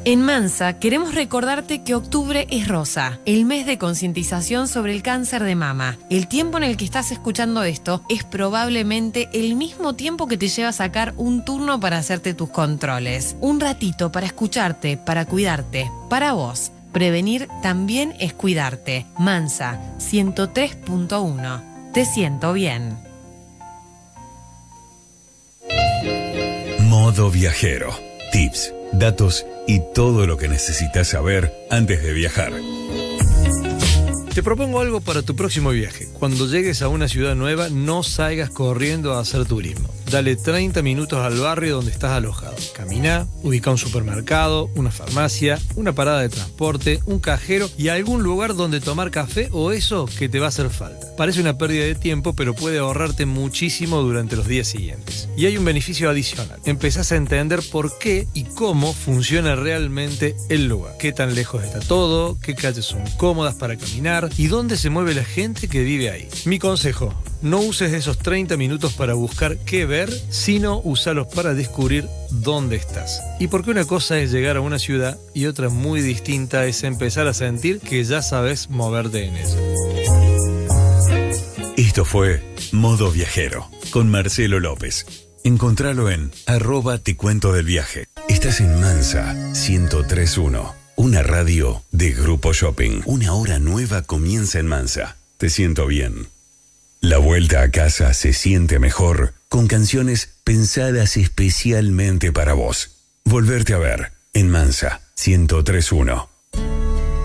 En Mansa queremos recordarte que octubre es rosa, el mes de concientización sobre el cáncer de mama. El tiempo en el que estás escuchando esto es probablemente el mismo tiempo que te lleva a sacar un turno para hacerte tus controles. Un ratito para escucharte, para cuidarte, para vos. Prevenir también es cuidarte. Mansa 103.1. Te siento bien. Modo viajero. Tips, datos y todo lo que necesitas saber antes de viajar. Te propongo algo para tu próximo viaje. Cuando llegues a una ciudad nueva, no salgas corriendo a hacer turismo. Dale 30 minutos al barrio donde estás alojado. Camina, ubica un supermercado, una farmacia, una parada de transporte, un cajero y algún lugar donde tomar café o eso que te va a hacer falta. Parece una pérdida de tiempo, pero puede ahorrarte muchísimo durante los días siguientes. Y hay un beneficio adicional. Empezás a entender por qué y cómo funciona realmente el lugar. Qué tan lejos está todo, qué calles son cómodas para caminar y dónde se mueve la gente que vive ahí. Mi consejo: no uses esos 30 minutos para buscar qué ver, sino usalos para descubrir dónde estás. Y porque una cosa es llegar a una ciudad y otra muy distinta es empezar a sentir que ya sabes moverte en ella. Esto fue Modo Viajero con Marcelo López. Encontralo en @tecuentodelviaje. Estás en Mansa 103.1, una radio de Grupo Shopping. Una hora nueva comienza en Mansa. Te siento bien. La vuelta a casa se siente mejor con canciones pensadas especialmente para vos. Volverte a ver en Mansa 103.1.